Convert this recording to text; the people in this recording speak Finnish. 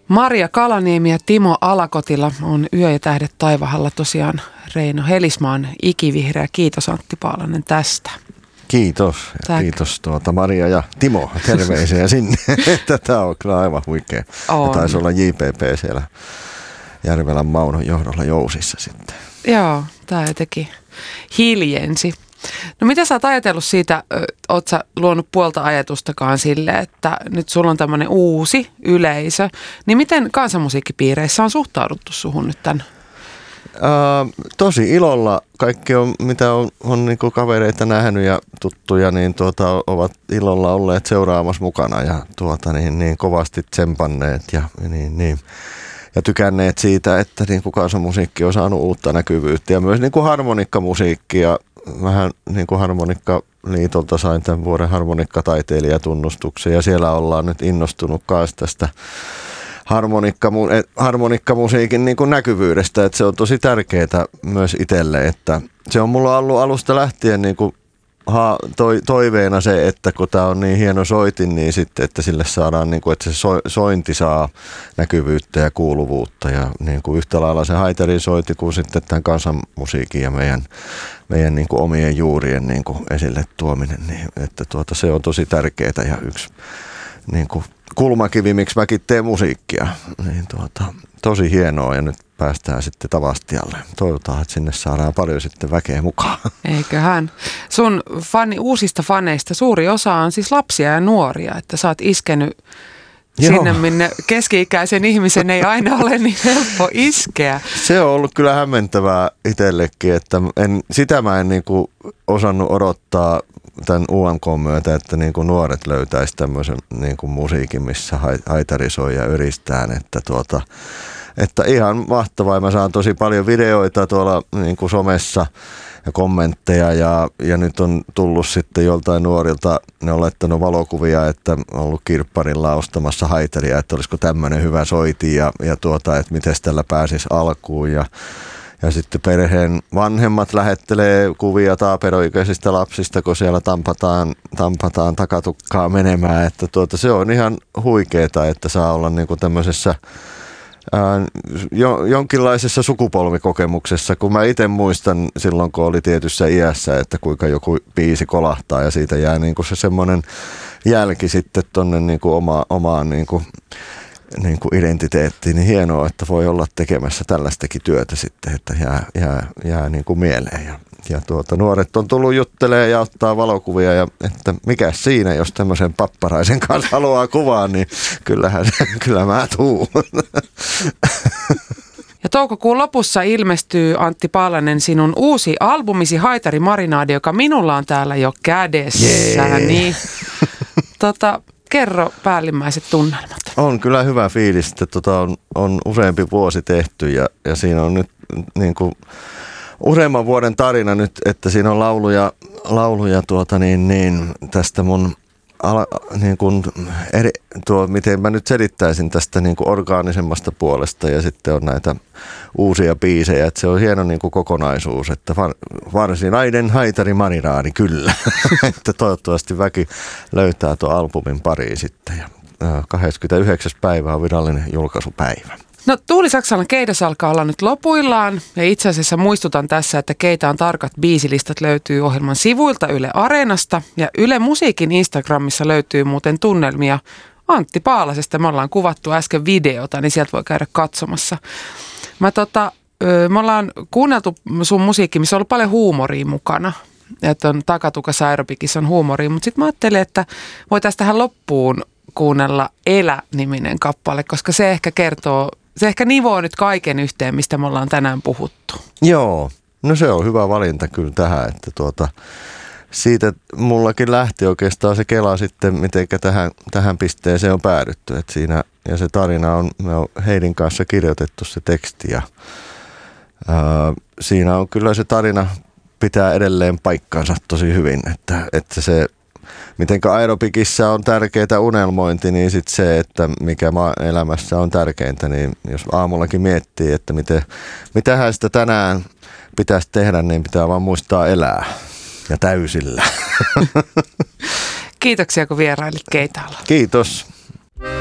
Maria Kalaniemi ja Timo Alakotila on Yö ja tähdet taivahalla tosiaan Reino Helismaan ikivihreä. Kiitos Antti Paalanen tästä. Kiitos. Ja kiitos Maria ja Timo. Terveisiä sinne. Tämä on kyllä aivan huikea. Ja taisi olla JPP siellä Järvelän Maunon johdolla Jousissa sitten. Joo, tämä jotenkin hiljensi. No mitä sä oot ajatellut siitä, oot sä luonut puolta ajatustakaan sille, että nyt sulla on tämmöinen uusi yleisö, niin miten kansanmusiikkipiireissä on suhtauduttu suhun nyt tämän? Tosi ilolla. Kaikki on, mitä on niin kuin kavereita nähnyt ja tuttuja, niin ovat ilolla olleet seuraamassa mukana ja niin kovasti tsempanneet ja niin. Ja tykänneet siitä, että niin kuin kansanmusiikki on saanut uutta näkyvyyttä ja myös niin kuin harmonikkamusiikki ja vähän niin kuin Harmonikkaliitolta sain tämän vuoden harmonikkataiteilijatunnustuksen ja siellä ollaan nyt innostunut myös tästä harmonikkamusiikin niin kuin näkyvyydestä, että se on tosi tärkeää myös itselle, että se on mulla ollut alusta lähtien niin kuin toiveena se, että kun tämä on niin hieno soitin, niin sitten, että sille saadaan, niin kuin, että se sointi saa näkyvyyttä ja kuuluvuutta ja niin kuin yhtä lailla se haitarin sointi kuin sitten tämän kansanmusiikin ja meidän niin kuin omien juurien niin kuin esille tuominen, niin että se on tosi tärkeää ja yksi niin kuin kulmakivi, miksi mäkin teen musiikkia, niin tosi hienoa ja nyt päästään sitten Tavastialle. Toivotaan, että sinne saadaan paljon sitten väkeä mukaan. Eiköhän. Sun uusista faneista suuri osa on siis lapsia ja nuoria, että sä oot iskenyt sinne, minne keski-ikäisen ihmisen ei aina ole niin helppo iskeä. Se on ollut kyllä hämmentävää itsellekin, että sitä mä en niin kuin osannut odottaa tämän UMK myötä, että niin kuin nuoret löytäisi tämmöisen niin kuin musiikin, missä haitari soi ja yristään, että ihan mahtavaa. Mä saan tosi paljon videoita tuolla niin kuin somessa ja kommentteja ja nyt on tullut sitten joltain nuorilta, ne on laittanut valokuvia, että on ollut kirpparilla ostamassa haitaria, että olisiko tämmöinen hyvä soiti ja että miten tällä pääsisi alkuun ja sitten perheen vanhemmat lähettelee kuvia taaperoikäisistä lapsista, kun siellä tampataan takatukkaa menemään. Että se on ihan huikeeta, että saa olla niinku tämmöisessä jonkinlaisessa sukupolvikokemuksessa, kun mä itse muistan silloin, kun oli tietyssä iässä, että kuinka joku biisi kolahtaa ja siitä jää niinku se semmoinen jälki sitten tonne niinku omaan niinku identiteettiin, niin hienoa, että voi olla tekemässä tällaistakin työtä sitten, että jää niin kuin mieleen. Ja nuoret on tullut juttelemaan ja ottaa valokuvia että mikä siinä, jos tämmöisen papparaisen kanssa haluaa kuvaa, niin kyllä mä tuun. Ja toukokuun lopussa ilmestyy, Antti Paalanen, sinun uusi albumisi Haitari Marinaadi, joka minulla on täällä jo kädessä. Yeah. Niin, kerro päällimmäiset tunnelmat. On kyllä hyvä fiilis, että on useampi vuosi tehty ja siinä on nyt niin kuin useamman vuoden tarina nyt, että siinä on lauluja tästä mun miten mä nyt selittäisin tästä niin kuin orgaanisemmasta puolesta ja sitten on näitä uusia biisejä, että se on hieno niin kuin kokonaisuus, että varsinainen haitari marinaadi kyllä, että toivottavasti väki löytää tuon albumin pariin sitten ja 29. päivä on virallinen julkaisupäivä. No Tuuli Saksalan keidas alkaa olla nyt lopuillaan ja itse asiassa muistutan tässä, että keitä on tarkat biisilistat löytyy ohjelman sivuilta Yle Areenasta ja Yle Musiikin Instagramissa löytyy muuten tunnelmia Antti Paalasesta. Me ollaan kuvattu äsken videota, niin sieltä voi käydä katsomassa. Me ollaan kuunneltu sun musiikki, missä on ollut paljon huumoria mukana. Että on Takatukassa aerobikissa on huumoria, mutta sitten mä ajattelin, että voitaisiin tähän loppuun kuunnella Elä-niminen kappale, koska se ehkä nivoo nyt kaiken yhteen, mistä me ollaan tänään puhuttu. Joo, no se on hyvä valinta kyllä tähän, että siitä mullakin lähti oikeastaan se kela sitten, miten tähän pisteeseen on päädytty. Että siinä, ja se tarina me on Heidin kanssa kirjoitettu se teksti ja siinä on kyllä se tarina pitää edelleen paikkansa tosi hyvin, että se mitenkä aerobikissa on tärkeää unelmointi, niin sitten se, että mikä elämässä on tärkeintä, niin jos aamullakin miettii, että mitähän sitä tänään pitäisi tehdä, niin pitää vaan muistaa elää ja täysillä. Kiitoksia, kun vierailit Keitaalla. Kiitos.